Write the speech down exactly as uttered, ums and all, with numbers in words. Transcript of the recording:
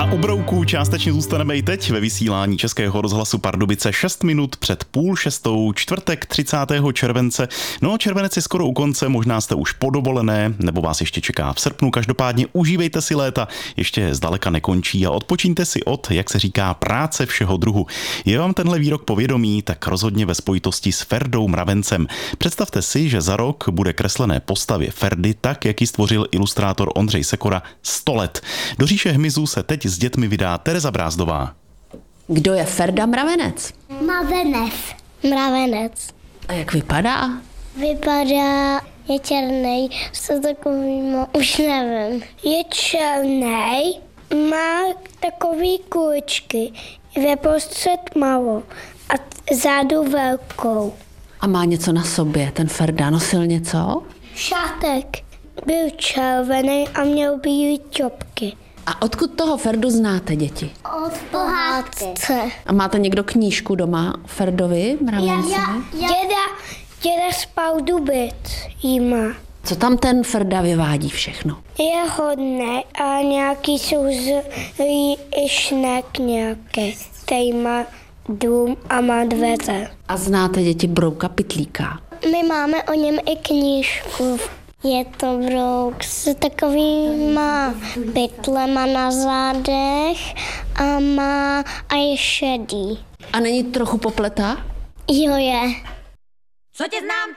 u brouků částečně zůstaneme i teď ve vysílání Českého rozhlasu Pardubice šest minut před půl šestou, čtvrtek třicátého července. No, červenec je skoro u konce, možná jste už po dovolené, nebo vás ještě čeká v srpnu. Každopádně užívejte si léta, ještě zdaleka nekončí a odpočíňte si od, jak se říká, práce všeho druhu. Je vám tenhle výrok povědomý, tak rozhodně ve spojitosti s Ferdou Mravencem. Představte si, že za rok bude kreslené postavě Ferdy tak, jak ji stvořil ilustrátor Ondřej Sekora sto let. Do říše hmyzu se teď s dětmi vydá Tereza Brázdová. Kdo je Ferda Mravenec? Mravenec. Mravenec. A jak vypadá? Vypadá, je černý, s takovým, už nevím. Je černý, má takový kuličky, ve prostřed malou a zádu velkou. A má něco na sobě, ten Ferda nosil něco? Šátek byl červený a měl bílé čopky. A odkud toho Ferdu znáte, děti? Od pohádce. A máte někdo knížku doma Ferdovi Mravenci? Děda, děda spal dubit jí má. Co tam ten Ferda vyvádí všechno? Je hodný a nějaký jsou zlý i šnek nějaký. Tady má dům a má dveře. A znáte, děti, Brouka Pytlíka? My máme o něm i knížku. Je to brouk s takovýma pytlema na zádech a má a je šedý. A není trochu popleta? Jo je. Co tě znám,